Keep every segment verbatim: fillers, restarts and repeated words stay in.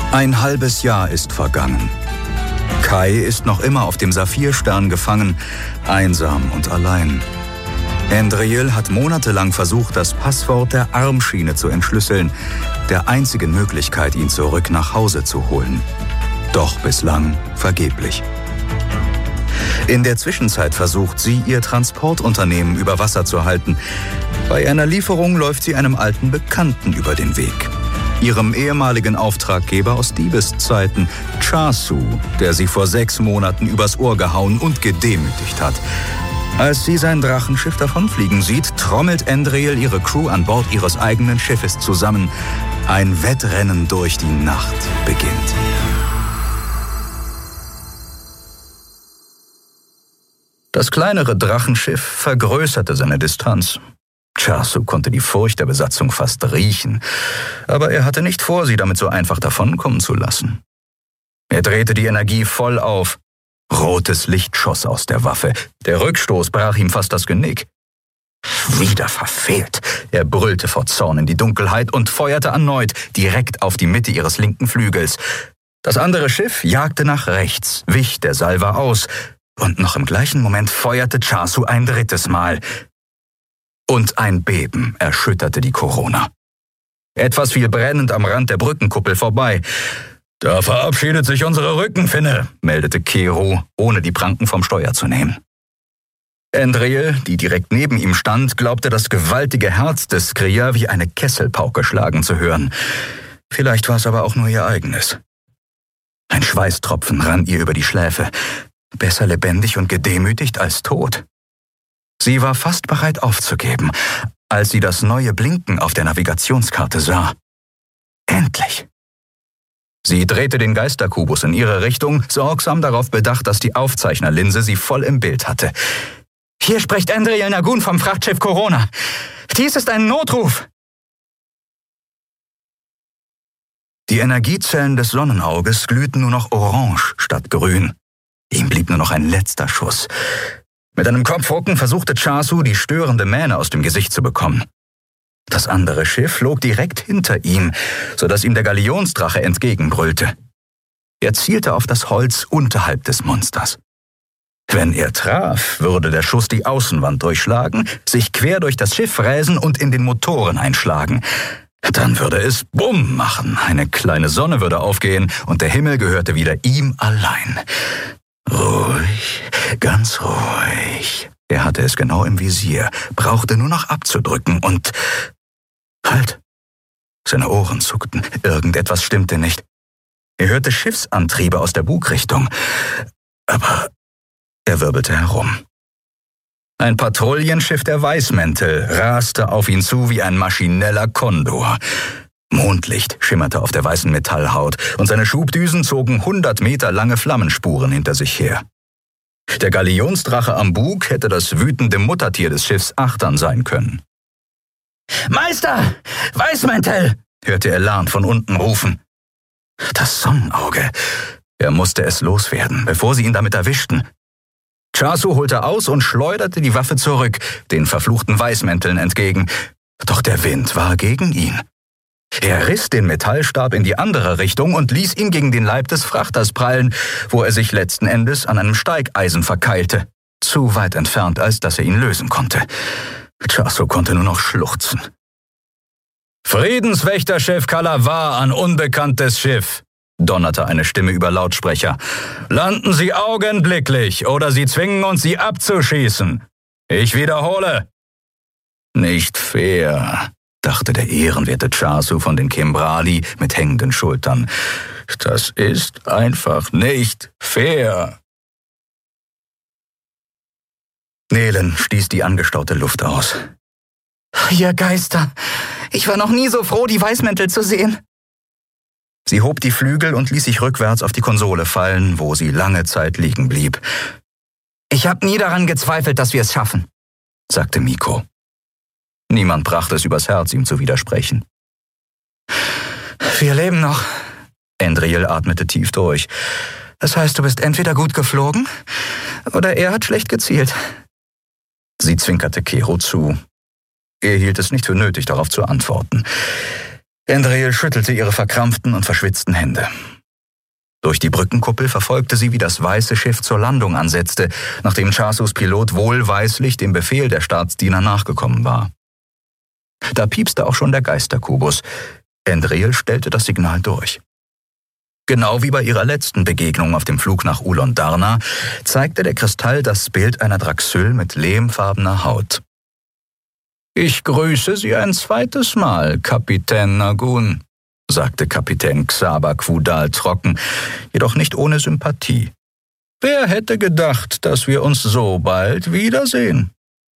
Ein halbes Jahr ist vergangen. Kai ist noch immer auf dem Saphirstern gefangen, einsam und allein. Andriel hat monatelang versucht, das Passwort der Armschiene zu entschlüsseln, der einzigen Möglichkeit, ihn zurück nach Hause zu holen. Doch bislang vergeblich. In der Zwischenzeit versucht sie, ihr Transportunternehmen über Wasser zu halten. Bei einer Lieferung läuft sie einem alten Bekannten über den Weg. Ihrem ehemaligen Auftraggeber aus Diebeszeiten, Chasu, der sie vor sechs Monaten übers Ohr gehauen und gedemütigt hat. Als sie sein Drachenschiff davonfliegen sieht, trommelt Andriel ihre Crew an Bord ihres eigenen Schiffes zusammen. Ein Wettrennen durch die Nacht beginnt. Das kleinere Drachenschiff vergrößerte seine Distanz. Chasu konnte die Furcht der Besatzung fast riechen, aber er hatte nicht vor, sie damit so einfach davonkommen zu lassen. Er drehte die Energie voll auf. Rotes Licht schoss aus der Waffe. Der Rückstoß brach ihm fast das Genick. Wieder verfehlt. Er brüllte vor Zorn in die Dunkelheit und feuerte erneut direkt auf die Mitte ihres linken Flügels. Das andere Schiff jagte nach rechts, wich der Salve aus, und noch im gleichen Moment feuerte Chasu ein drittes Mal. Und ein Beben erschütterte die Corona. Etwas fiel brennend am Rand der Brückenkuppel vorbei. »Da verabschiedet sich unsere Rückenfinne«, meldete Kero, ohne die Pranken vom Steuer zu nehmen. Andriel, die direkt neben ihm stand, glaubte das gewaltige Herz des Skrier wie eine Kesselpauke schlagen zu hören. Vielleicht war es aber auch nur ihr eigenes. Ein Schweißtropfen rann ihr über die Schläfe. Besser lebendig und gedemütigt als tot. Sie war fast bereit aufzugeben, als sie das neue Blinken auf der Navigationskarte sah. Endlich! Sie drehte den Geisterkubus in ihre Richtung, sorgsam darauf bedacht, dass die Aufzeichnerlinse sie voll im Bild hatte. »Hier spricht Andriel Nagun vom Frachtschiff Corona. Dies ist ein Notruf!« Die Energiezellen des Sonnenauges glühten nur noch orange statt grün. Ihm blieb nur noch ein letzter Schuss. Mit einem Kopfrucken versuchte Chasu, die störende Mähne aus dem Gesicht zu bekommen. Das andere Schiff flog direkt hinter ihm, sodass ihm der Galionsdrache entgegenbrüllte. Er zielte auf das Holz unterhalb des Monsters. Wenn er traf, würde der Schuss die Außenwand durchschlagen, sich quer durch das Schiff fräsen und in den Motoren einschlagen. Dann würde es Bumm machen, eine kleine Sonne würde aufgehen und der Himmel gehörte wieder ihm allein. Ruhig, ganz ruhig. Er hatte es genau im Visier, brauchte nur noch abzudrücken und... Halt! Seine Ohren zuckten, irgendetwas stimmte nicht. Er hörte Schiffsantriebe aus der Bugrichtung, aber er wirbelte herum. Ein Patrouillenschiff der Weißmäntel raste auf ihn zu wie ein maschineller Kondor. Mondlicht schimmerte auf der weißen Metallhaut und seine Schubdüsen zogen hundert Meter lange Flammenspuren hinter sich her. Der Galionsdrache am Bug hätte das wütende Muttertier des Schiffs Achtern sein können. »Meister! Weißmäntel!« hörte er Larn von unten rufen. Das Sonnenauge. Er musste es loswerden, bevor sie ihn damit erwischten. Chasu holte aus und schleuderte die Waffe zurück, den verfluchten Weißmänteln entgegen. Doch der Wind war gegen ihn. Er riss den Metallstab in die andere Richtung und ließ ihn gegen den Leib des Frachters prallen, wo er sich letzten Endes an einem Steigeisen verkeilte. Zu weit entfernt, als dass er ihn lösen konnte. Chasu konnte nur noch schluchzen. »Friedenswächterchef Kalavar an unbekanntes Schiff«, donnerte eine Stimme über Lautsprecher. »Landen Sie augenblicklich, oder Sie zwingen uns, Sie abzuschießen. Ich wiederhole.« »Nicht fair«, dachte der ehrenwerte Chasu von den Kimbrali mit hängenden Schultern. »Das ist einfach nicht fair.« Nelen stieß die angestaute Luft aus. »Ihr Geister, ich war noch nie so froh, die Weißmäntel zu sehen.« Sie hob die Flügel und ließ sich rückwärts auf die Konsole fallen, wo sie lange Zeit liegen blieb. »Ich habe nie daran gezweifelt, dass wir es schaffen«, sagte Miko. Niemand brachte es übers Herz, ihm zu widersprechen. »Wir leben noch.« Andriel atmete tief durch. »Das heißt, du bist entweder gut geflogen, oder er hat schlecht gezielt.« Sie zwinkerte Kero zu. Er hielt es nicht für nötig, darauf zu antworten. Endril schüttelte ihre verkrampften und verschwitzten Hände. Durch die Brückenkuppel verfolgte sie, wie das weiße Schiff zur Landung ansetzte, nachdem Chasus Pilot wohlweislich dem Befehl der Staatsdiener nachgekommen war. Da piepste auch schon der Geisterkubus. Endril stellte das Signal durch. Genau wie bei ihrer letzten Begegnung auf dem Flug nach Ulon Darna zeigte der Kristall das Bild einer Draxyl mit lehmfarbener Haut. »Ich grüße Sie ein zweites Mal, Kapitän Nagun«, sagte Kapitän Xaba Quudal trocken, jedoch nicht ohne Sympathie. »Wer hätte gedacht, dass wir uns so bald wiedersehen?«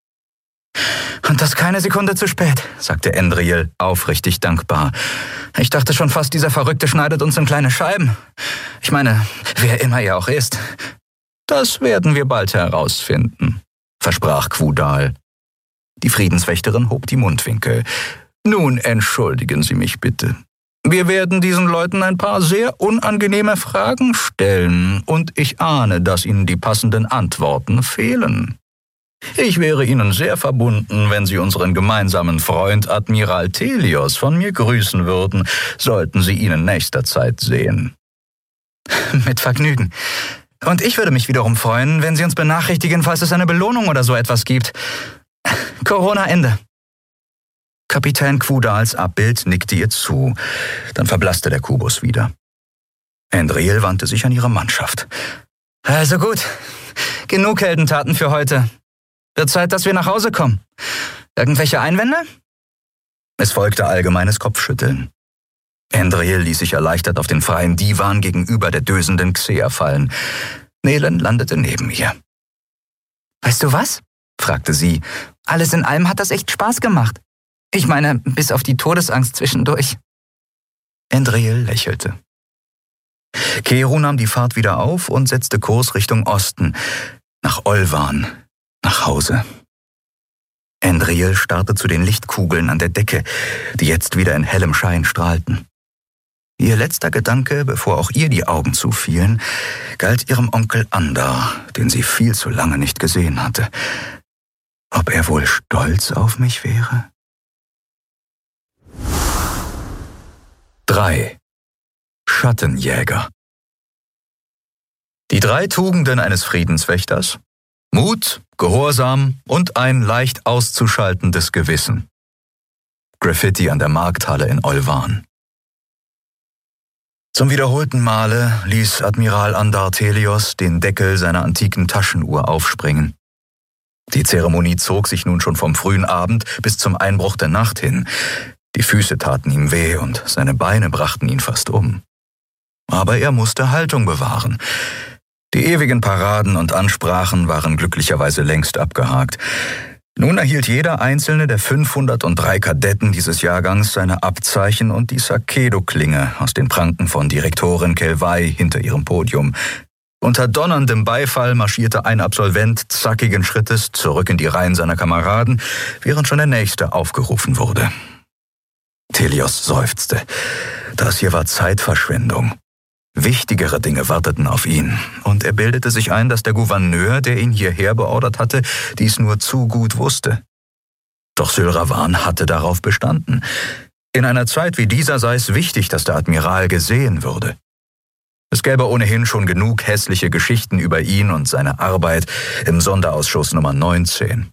»Und das keine Sekunde zu spät«, sagte Endril, aufrichtig dankbar. »Ich dachte schon fast, dieser Verrückte schneidet uns in kleine Scheiben. Ich meine, wer immer er auch ist.« »Das werden wir bald herausfinden«, versprach Quudal. Die Friedenswächterin hob die Mundwinkel. »Nun entschuldigen Sie mich bitte. Wir werden diesen Leuten ein paar sehr unangenehme Fragen stellen, und ich ahne, dass Ihnen die passenden Antworten fehlen. Ich wäre Ihnen sehr verbunden, wenn Sie unseren gemeinsamen Freund Admiral Telios von mir grüßen würden, sollten Sie ihn in nächster Zeit sehen.« »Mit Vergnügen. Und ich würde mich wiederum freuen, wenn Sie uns benachrichtigen, falls es eine Belohnung oder so etwas gibt. Corona Ende.« Kapitän Quudals Abbild nickte ihr zu, dann verblasste der Kubus wieder. Endril wandte sich an ihre Mannschaft. »Also gut, genug Heldentaten für heute. Wird Zeit, dass wir nach Hause kommen. Irgendwelche Einwände?« Es folgte allgemeines Kopfschütteln. Endril ließ sich erleichtert auf den freien Divan gegenüber der dösenden Xea fallen. Nelen landete neben ihr. »Weißt du was?«, fragte sie. »Alles in allem hat das echt Spaß gemacht. Ich meine, bis auf die Todesangst zwischendurch.« Endril lächelte. Keru nahm die Fahrt wieder auf und setzte Kurs Richtung Osten, nach Olvan, nach Hause. Endril starrte zu den Lichtkugeln an der Decke, die jetzt wieder in hellem Schein strahlten. Ihr letzter Gedanke, bevor auch ihr die Augen zufielen, galt ihrem Onkel Andar, den sie viel zu lange nicht gesehen hatte. Ob er wohl stolz auf mich wäre? drei. Schattenjäger. Die drei Tugenden eines Friedenswächters: Mut, Gehorsam und ein leicht auszuschaltendes Gewissen. Graffiti an der Markthalle in Olvan. Zum wiederholten Male ließ Admiral Andar Telios den Deckel seiner antiken Taschenuhr aufspringen. Die Zeremonie zog sich nun schon vom frühen Abend bis zum Einbruch der Nacht hin. Die Füße taten ihm weh und seine Beine brachten ihn fast um. Aber er musste Haltung bewahren. Die ewigen Paraden und Ansprachen waren glücklicherweise längst abgehakt. Nun erhielt jeder einzelne der fünfhundertdrei Kadetten dieses Jahrgangs seine Abzeichen und die Sakedo-Klinge aus den Pranken von Direktorin Kelvai hinter ihrem Podium. Unter donnerndem Beifall marschierte ein Absolvent zackigen Schrittes zurück in die Reihen seiner Kameraden, während schon der nächste aufgerufen wurde. Telios seufzte. Das hier war Zeitverschwendung. Wichtigere Dinge warteten auf ihn, und er bildete sich ein, dass der Gouverneur, der ihn hierher beordert hatte, dies nur zu gut wusste. Doch Sylravan hatte darauf bestanden. In einer Zeit wie dieser sei es wichtig, dass der Admiral gesehen würde. Es gäbe ohnehin schon genug hässliche Geschichten über ihn und seine Arbeit im Sonderausschuss Nummer neunzehn.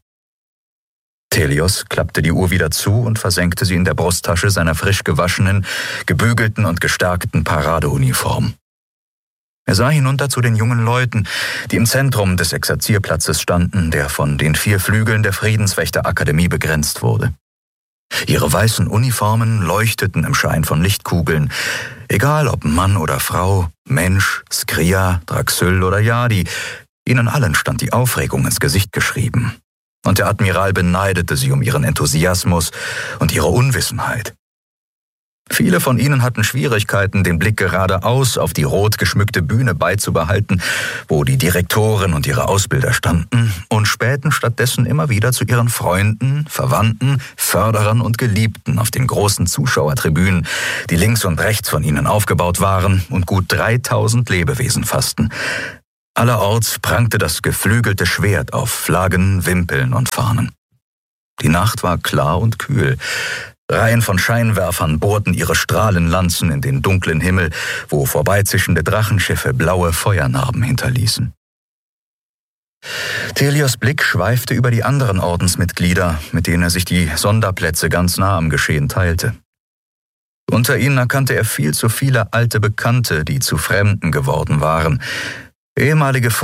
Telios klappte die Uhr wieder zu und versenkte sie in der Brusttasche seiner frisch gewaschenen, gebügelten und gestärkten Paradeuniform. Er sah hinunter zu den jungen Leuten, die im Zentrum des Exerzierplatzes standen, der von den vier Flügeln der Friedenswächterakademie begrenzt wurde. Ihre weißen Uniformen leuchteten im Schein von Lichtkugeln, egal ob Mann oder Frau, Mensch, Skria, Draxyl oder Yadi, ihnen allen stand die Aufregung ins Gesicht geschrieben. Und der Admiral beneidete sie um ihren Enthusiasmus und ihre Unwissenheit. Viele von ihnen hatten Schwierigkeiten, den Blick geradeaus auf die rot geschmückte Bühne beizubehalten, wo die Direktoren und ihre Ausbilder standen, und spähten stattdessen immer wieder zu ihren Freunden, Verwandten, Förderern und Geliebten auf den großen Zuschauertribünen, die links und rechts von ihnen aufgebaut waren und gut dreitausend Lebewesen fassten. Allerorts prangte das geflügelte Schwert auf Flaggen, Wimpeln und Fahnen. Die Nacht war klar und kühl. Reihen von Scheinwerfern bohrten ihre Strahlenlanzen in den dunklen Himmel, wo vorbeizischende Drachenschiffe blaue Feuernarben hinterließen. Thelios Blick schweifte über die anderen Ordensmitglieder, mit denen er sich die Sonderplätze ganz nah am Geschehen teilte. Unter ihnen erkannte er viel zu viele alte Bekannte, die zu Fremden geworden waren, ehemalige